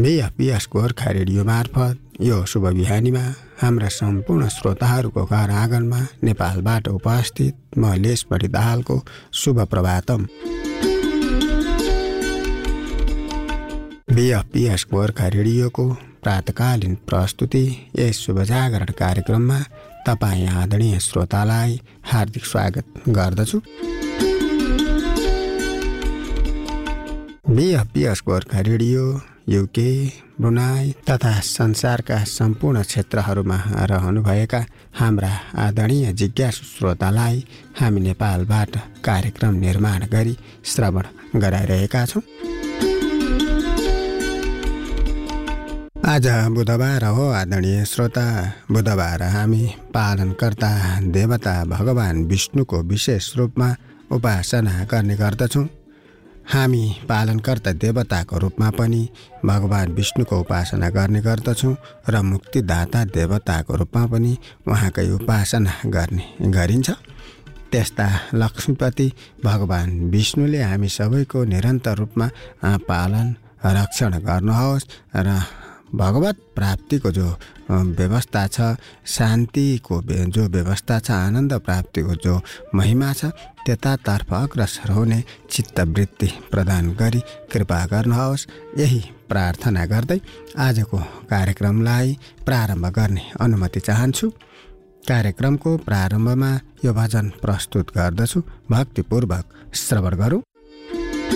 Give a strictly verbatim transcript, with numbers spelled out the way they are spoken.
बिएफपिएस Gorkha radio मार्फत यो शुभ बिहानीमा हाम्रा सम्पूर्ण श्रोताहरूको घर आँगनमा नेपालबाट उपस्थित म लेसबढी दाहालको शुभ प्रभातम। बिएफपिएस गोर्खा रेडियोको प्रातकालीन प्रस्तुति यस शुभ जागरण कार्यक्रममा तपाईँ आदरणीय श्रोतालाई हार्दिक स्वागत गर्दछु। बिएफपिएस गोर्खा रेडियो युके, ब्रुनाई तथा संसारका सम्पूर्ण क्षेत्रहरूमा रहनुभएका हाम्रा आदरणीय जिज्ञासु श्रोतालाई हामी नेपालबाट कार्यक्रम निर्माण गरी श्रवण गराइरहेका छौँ। आज बुधबार हो आदरणीय श्रोता। बुधबार हामी पालनकर्ता देवता भगवान विष्णुको विशेष रूपमा उपासना गर्ने गर्दछौँ। हामी पालनकर्ता देवताको रूपमा पनि भगवान विष्णुको उपासना गर्ने गर्दछौँ र मुक्तिदाता देवताको रूपमा पनि उहाँकै उपासना गर्ने गरिन्छ। त्यस्ता लक्ष्मीपति भगवान विष्णुले हामी सबैको निरन्तर रूपमा पालन रक्षण गर्नुहोस् र भगवत प्राप्तिको जो व्यवस्था छ, शान्तिको जो व्यवस्था छ, आनन्द प्राप्तिको जो महिमा छ, त्यतातर्फ अग्रसर हुने चित्तवृत्ति प्रदान गरी कृपा गर्नुहोस्। यही प्रार्थना गर्दै आजको कार्यक्रमलाई प्रारम्भ गर्ने अनुमति चाहन्छु। कार्यक्रमको प्रारम्भमा यो भजन प्रस्तुत गर्दछु, भक्तिपूर्वक श्रवण गरौँ।